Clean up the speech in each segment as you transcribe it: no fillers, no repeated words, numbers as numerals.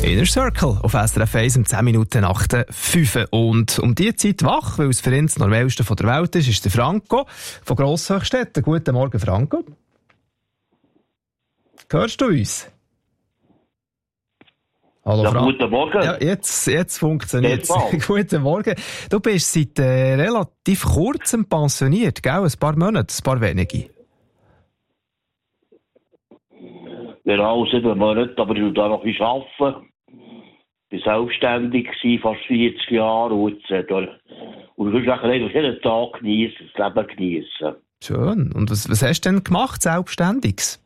Inner Circle auf SRF 1 um 10 Minuten nach der 5. Und um diese Zeit wach, weil es für ihn das Normalste der Welt ist der Franco von Grosshöchstetten. Guten Morgen, Franco. Hörst du uns? Hallo, ja, guten Morgen. Ja, jetzt funktioniert es. Guten Morgen. Du bist seit relativ kurzem pensioniert, gell? Ein paar Monate, ein paar wenige. Genau, 7 Monate, aber ich da noch arbeiten. Ich war selbstständig, fast 40 Jahre. Und du kannst eigentlich jeden Tag geniessen, das Leben geniessen. Schön. Und was hast du denn gemacht, selbstständiges?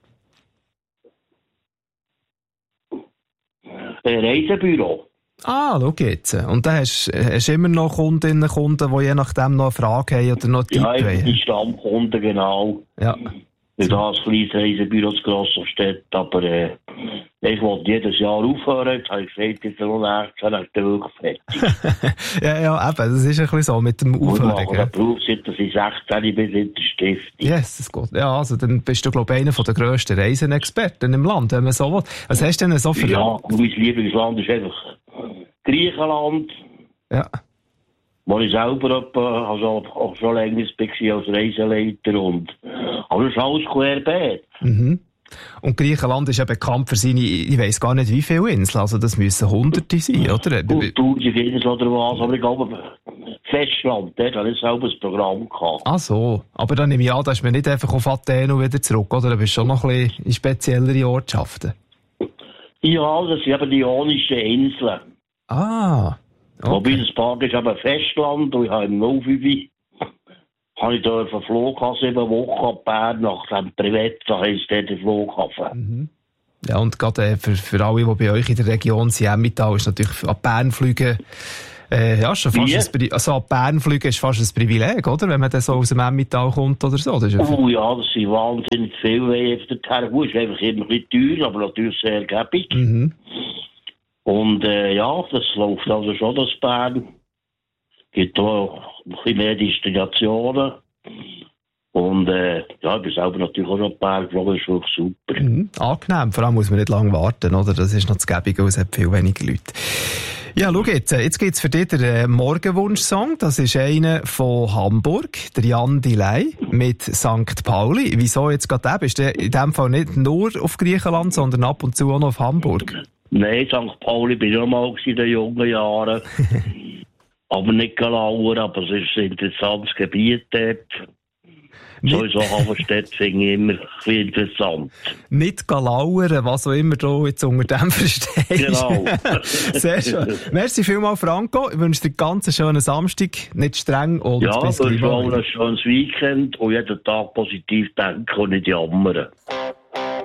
Ein Reisebüro. Ah, schau jetzt. Und da hast du immer noch Kundinnen und Kunden, die je nachdem noch eine Frage haben oder noch Tipp haben? Ja, die Stammkunden, genau. Ja. Ich habe ein kleines Reisebüro zu Grosshöchstetten, aber ich wollte jedes Jahr aufhören. Jetzt habe ich gesagt, jetzt noch nächstes Jahr ist wirklich fertig. ja, eben, das ist ein bisschen so mit dem Aufhören. Ich habe Beruf, seit ich 16 bin, in der Stiftung. Yes, das geht. Ja, also dann bist du, glaube ich, einer der grössten Reisenexperten im Land, wenn man so will. Was hast du denn so für... Ja, mein Lieblingsland ist einfach Griechenland. Ja. Wo ich selber auch schon länger war als Reiseleiter und aber das ist alles querbeet. Mhm. Und Griechenland ist ja bekannt für seine, ich weiss gar nicht wie viele Inseln, also das müssen Hunderte sein, oder? Gut, 1000 Inseln oder was, aber ich glaube, Festland, da hatte ich selber ein Programm gehabt. Ach so, aber dann nehme ich an, da ist man nicht einfach auf Athen und wieder zurück, oder? Da bist du schon noch ein bisschen in speziellere Ortschaften. Ja, das sind eben die Ionischen Inseln. Ah, okay. Wobei das Park ist eben Festland und ich habe im 05 habe ich da einen Flughafen 7 Wochen ab Bern nach dem Privat, da heisst der Flughafen. Mhm. Ja, und gerade für alle, die bei euch in der Region sind, Emmental ist natürlich ab Bern fliegen, ja, schon fast also ab Bern fliegen ist fast ein Privileg, oder? Wenn man dann so aus dem Emmental kommt oder so. Das ist ja, das sind wahnsinnig viele Wege dorthin. Gut, ist einfach immer ein bisschen teuer, aber natürlich sehr gäbig. Mhm. Und ja, das läuft also schon, das Bern. Es gibt auch ein bisschen mehr Destinationen. Und ja, ich bin selber natürlich auch schon ein paar geflogen, das ist wirklich super. Mhm. Angenehm, vor allem muss man nicht lange warten, oder? Das ist noch das Gäbige, es hat viel weniger Leute. Ja, schau jetzt gibt's für dich den Morgenwunsch-Song. Das ist einer von Hamburg, der Jan Delay mit St. Pauli. Wieso jetzt gerade der? Bist du in dem Fall nicht nur auf Griechenland, sondern ab und zu auch noch auf Hamburg? Nein, St. Pauli bin ich noch mal in den jungen Jahren. Aber nicht Galauer, aber es ist ein interessantes Gebiet dort. Sowieso Haferstedt finde ich immer ein bisschen interessant. Nicht Galauern, was auch immer du jetzt unter dem verstehst. Genau. Sehr schön. Merci vielmals, Franco. Ich wünsche dir einen ganz schönen Samstag, nicht streng und ja, bis gleich. Ja, ich wünsche auch ein schönes Weekend und jeden Tag positiv denken und nicht jammern.